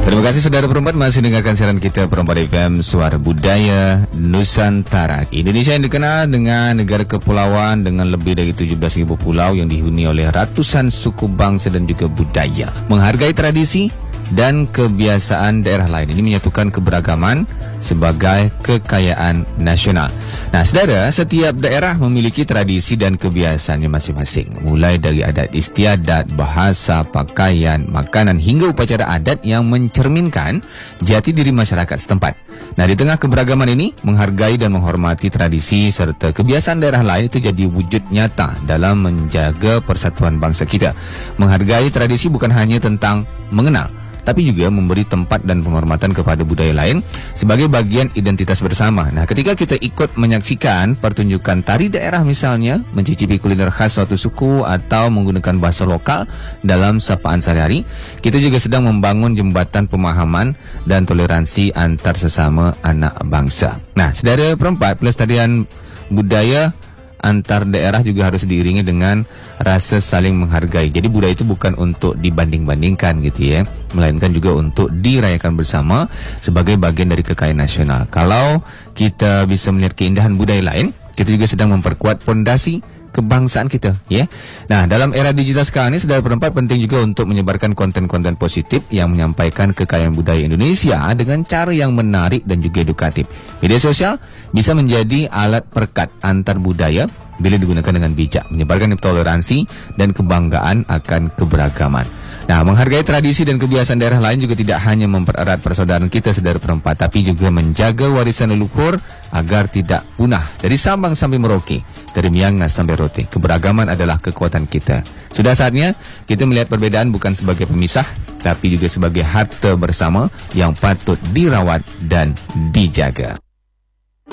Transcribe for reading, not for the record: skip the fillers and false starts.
Terima kasih saudara perempat masih dengarkan siaran kita Perempat FM Suara Budaya Nusantara. Indonesia yang dikenal dengan negara kepulauan dengan lebih dari 17.000 pulau yang dihuni oleh ratusan suku bangsa dan juga budaya. Menghargai tradisi dan kebiasaan daerah lain ini menyatukan keberagaman sebagai kekayaan nasional. Nah, saudara, setiap daerah memiliki tradisi dan kebiasaannya masing-masing. Mulai dari adat istiadat, bahasa, pakaian, makanan hingga upacara adat yang mencerminkan jati diri masyarakat setempat. Nah, di tengah keberagaman ini, menghargai dan menghormati tradisi serta kebiasaan daerah lain itu jadi wujud nyata dalam menjaga persatuan bangsa kita. Menghargai tradisi bukan hanya tentang mengenal, tapi juga memberi tempat dan penghormatan kepada budaya lain sebagai bagian identitas bersama. Nah, ketika kita ikut menyaksikan pertunjukan tari daerah misalnya, mencicipi kuliner khas suatu suku atau menggunakan bahasa lokal dalam sapaan sehari-hari, kita juga sedang membangun jembatan pemahaman dan toleransi antar sesama anak bangsa. Nah, saudara perempat, pelestarian budaya antar daerah juga harus diiringi dengan rasa saling menghargai. Jadi budaya itu bukan untuk dibanding-bandingkan gitu ya, melainkan juga untuk dirayakan bersama sebagai bagian dari kekayaan nasional. Kalau kita bisa melihat keindahan budaya lain, kita juga sedang memperkuat fondasi kebangsaan kita, ya. Nah, dalam era digital sekarang ini, saudara perempat, penting juga untuk menyebarkan konten-konten positif yang menyampaikan kekayaan budaya Indonesia dengan cara yang menarik dan juga edukatif. Media sosial bisa menjadi alat perekat antar budaya bila digunakan dengan bijak, menyebarkan toleransi dan kebanggaan akan keberagaman. Nah, menghargai tradisi dan kebiasaan daerah lain juga tidak hanya mempererat persaudaraan kita saudara perempat, tapi juga menjaga warisan leluhur agar tidak punah dari Sabang sampai Merauke, dari Miangas sampai Rote. Keberagaman adalah kekuatan kita. Sudah saatnya kita melihat perbedaan bukan sebagai pemisah, tapi juga sebagai harta bersama yang patut dirawat dan dijaga.